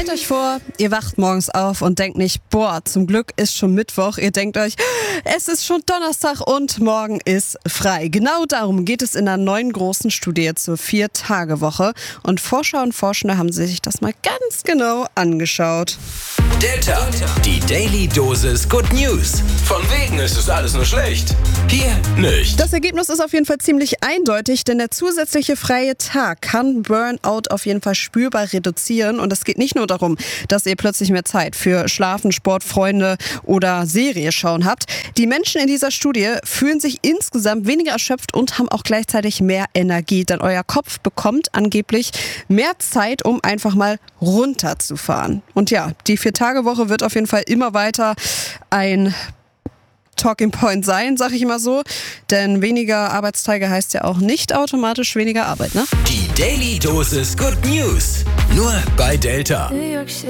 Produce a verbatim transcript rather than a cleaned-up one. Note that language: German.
Stellt euch vor, ihr wacht morgens auf und denkt nicht, boah, zum Glück ist schon Mittwoch. Ihr denkt euch, es ist schon Donnerstag und morgen ist frei. Genau darum geht es in einer neuen großen Studie zur Vier-Tage-Woche. Und Forscher und Forschende haben sich das mal ganz genau angeschaut. Delta, die Daily Dosis Good News. Von wegen ist es alles nur schlecht. Hier nicht. Das Ergebnis ist auf jeden Fall ziemlich eindeutig, denn der zusätzliche freie Tag kann Burnout auf jeden Fall spürbar reduzieren. Und es geht nicht nur darum, dass ihr plötzlich mehr Zeit für Schlafen, Sport, Freunde oder Serie schauen habt. Die Menschen in dieser Studie fühlen sich insgesamt weniger erschöpft und haben auch gleichzeitig mehr Energie. Denn euer Kopf bekommt angeblich mehr Zeit, um einfach mal runterzufahren. Und ja, die Vier-Tage-Woche wird auf jeden Fall immer weiter ein Talking Point sein, sag ich immer so. Denn weniger Arbeitstage heißt ja auch nicht automatisch weniger Arbeit, ne? Die Daily Dosis Good News. Nur bei Delta.